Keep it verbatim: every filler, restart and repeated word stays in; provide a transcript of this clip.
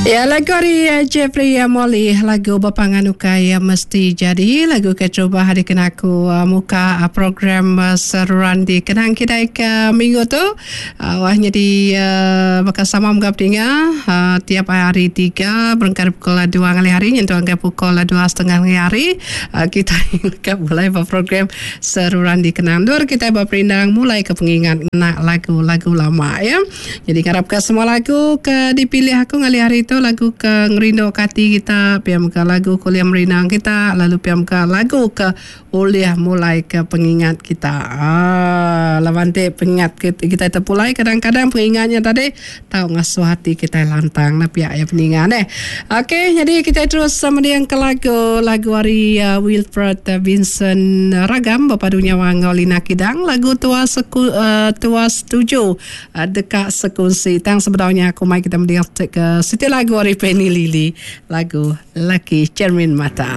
Ya, lagu hari uh, Jeffrey uh, Molly, lagu Bapangan Ukai uh, mesti jadi lagu ke cuba hari kena aku uh, muka uh, program uh, seruan di kenang kita ke minggu tu uh, wah jadi uh, bakal sama menggap dengar uh, tiap hari tiga berangkat pukul dua kali hari nyentuh angka pukul dua setengah hari uh, kita ingin mulai program seruan di kenang dur kita berperindang mulai ke pengingat nak lagu-lagu lama ya. Jadi harapkan semua lagu ke dipilih aku ngali hari itu lagu ke ngerindo kati kita, piam ke lagu kuliah merinang kita, lalu piam ke lagu ke uliah mulai ke pengingat kita. Ah, lawante pengingat kita, kita terpulai kadang-kadang pengingatnya tadi tahu ngasuh hati kita lantang napi ayah pengingat eh. Okey, jadi kita terus sama dia ke lagu lagu hari uh, Wilfred uh, Vincent uh, Ragam Bapa Dunia Wangolina Kidang lagu tua seku, uh, tua setuju uh, dekat sekunsi tang sebenarnya aku mai kita mendengar ke setiap lagu hari Penny Lily lagu Laki Cermin Mata.